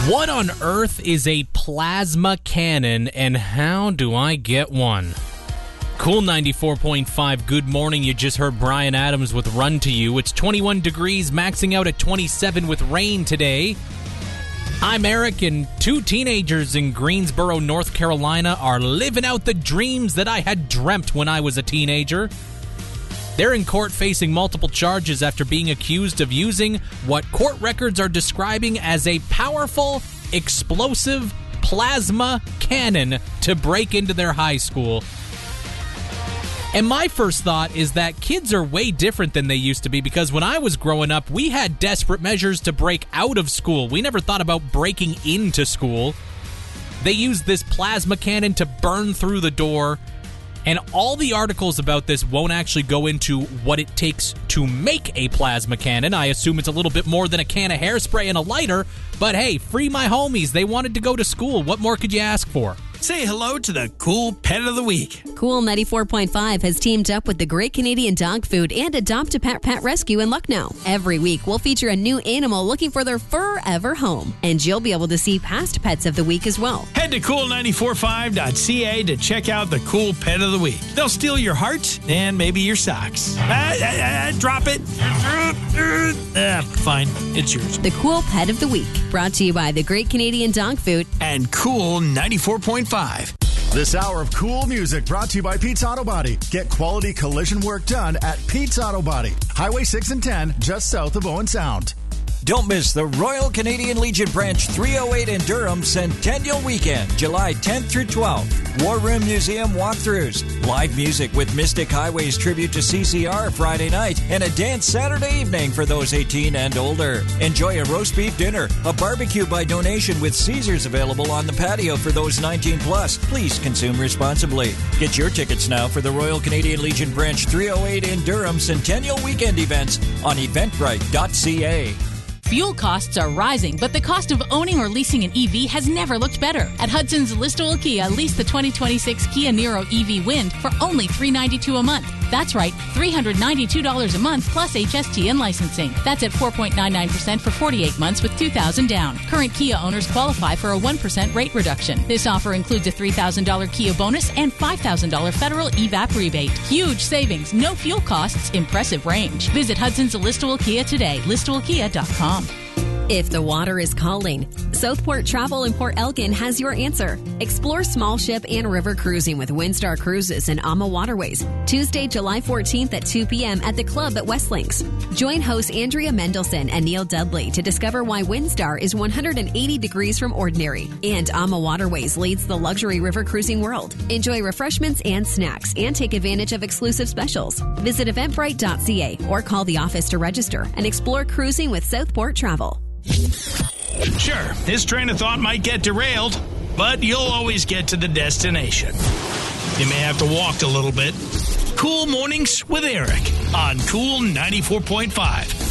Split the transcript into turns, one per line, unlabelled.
What on earth is a plasma cannon, and how do I get one? Cool 94.5, good morning. You just heard Brian Adams with Run to You. It's 21 degrees, maxing out at 27 with rain today. I'm Eric, and two teenagers in Greensboro, North Carolina are living out the dreams that I had dreamt when I was a teenager. They're in court facing multiple charges after being accused of using what court records are describing as a powerful, explosive plasma cannon to break into their high school. And my first thought is that kids are way different than they used to be, because when I was growing up, we had desperate measures to break out of school. We never thought about breaking into school. They used this plasma cannon to burn through the door. And all the articles about this won't actually go into what it takes to make a plasma cannon. I assume it's a little bit more than a can of hairspray and a lighter. But hey, free my homies. They wanted to go to school. What more could you ask for?
Say hello to the Cool Pet of the Week.
Cool 94.5 has teamed up with the Great Canadian Dog Food and Adopt a Pet Pet Rescue in Lucknow. Every week, we'll feature a new animal looking for their forever home. And you'll be able to see past pets of the week as well.
Head to cool945.ca to check out the Cool Pet of the Week. They'll steal your heart and maybe your socks. Drop it. Fine. It's yours.
The Cool Pet of the Week, brought to you by the Great Canadian Dog Food
and Cool 94.5.
This hour of cool music brought to you by Pete's Auto Body. Get quality collision work done at Pete's Auto Body. Highway 6 and 10, just south of Owen Sound.
Don't miss the Royal Canadian Legion Branch 308 in Durham Centennial Weekend, July 10th through 12th. War Room Museum walkthroughs, live music with Mystic Highways tribute to CCR Friday night, and a dance Saturday evening for those 18 and older. Enjoy a roast beef dinner, a barbecue by donation with Caesars available on the patio for those 19 plus. Please consume responsibly. Get your tickets now for the Royal Canadian Legion Branch 308 in Durham Centennial Weekend events on eventbrite.ca.
Fuel costs are rising, but the cost of owning or leasing an EV has never looked better. At Hudson's Listowel Kia, lease the 2026 Kia Niro EV Wind for only $392 a month. That's right, $392 a month plus HST and licensing. That's at 4.99% for 48 months with $2,000 down. Current Kia owners qualify for a 1% rate reduction. This offer includes a $3,000 Kia bonus and $5,000 federal EVAP rebate. Huge savings, no fuel costs, impressive range. Visit Hudson's Listowel Kia today, listowelkia.com.
If the water is calling, Southport Travel in Port Elgin has your answer. Explore small ship and river cruising with Windstar Cruises and AMA Waterways. Tuesday, July 14th at 2 p.m. at the club at Westlinks. Join hosts Andrea Mendelson and Neil Dudley to discover why Windstar is 180 degrees from ordinary. And AMA Waterways leads the luxury river cruising world. Enjoy refreshments and snacks and take advantage of exclusive specials. Visit eventbrite.ca or call the office to register and explore cruising with Southport Travel.
Sure, this train of thought might get derailed, but you'll always get to the destination. You may have to walk a little bit. Cool Mornings with Eric on Cool 94.5.